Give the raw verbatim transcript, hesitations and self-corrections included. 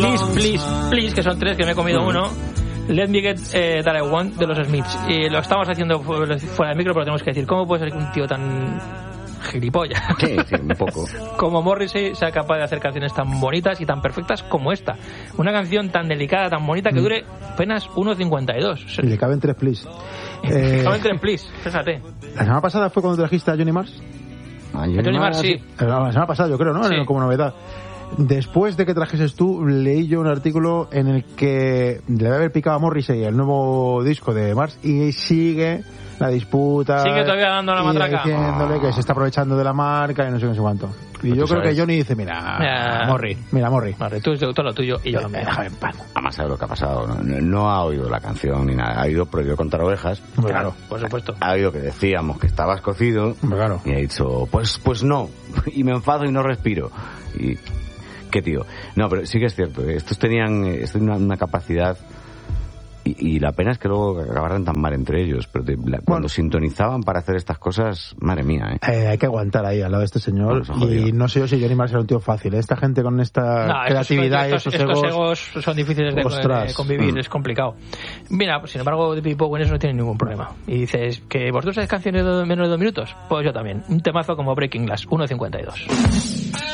Please, please, please, que son tres, que me he comido uno. Let Me Get eh, That I Want de los Smiths. Y lo estamos haciendo fuera del micro, pero tenemos que decir, ¿cómo puede ser que un tío tan gilipollas sí, sí, un poco como Morrissey sea capaz de hacer canciones tan bonitas y tan perfectas como esta? Una canción tan delicada, tan bonita, que dure apenas uno cincuenta y dos. Y le caben tres, please. Eh... Le caben tres, please, fíjate. La semana pasada fue cuando trajiste a Johnny Marrs. A Johnny, Johnny Marrs, sí. La semana pasada, yo creo, ¿no? Sí. Como novedad. Después de que trajeses tú, leí yo un artículo en el que le debe haber picado a Morrissey el nuevo disco de Marrs y sigue la disputa. Sigue todavía dando la matraca. Diciéndole que se está aprovechando de la marca y no sé qué, no sé cuánto. Y pues yo creo sabes. que Johnny dice, mira, mira Morri, mira, Morri. Morri, tú todo lo tuyo y yo lo mío. Déjame en paz. Además, sabe lo que ha pasado. No, no, no ha oído la canción ni nada. Ha oído Prohibido contar ovejas. Claro, por supuesto. Ha oído que decíamos que estabas cocido. Claro. Y ha dicho, pues, pues no. Y me enfado y no respiro. Y... ¿Qué tío? No, pero sí que es cierto. Estos tenían, estos tenían una, una capacidad... Y, y la pena es que luego acabaran tan mal entre ellos. Pero te, la, cuando bueno, sintonizaban para hacer estas cosas, madre mía, ¿eh? Eh, hay que aguantar ahí al lado de este señor. Bueno, y no sé yo si Johnny Marrs era un tío fácil, ¿eh? Esta gente con esta no, creatividad estos, y estos, estos egos... egos son difíciles de, de convivir, mm. es complicado. Mira, pues, sin embargo, David Bowie en eso no tiene ningún problema. Y dices, ¿que vosotros hacéis canciones de menos de dos minutos? Pues yo también. Un temazo como Breaking Glass, uno cincuenta y dos.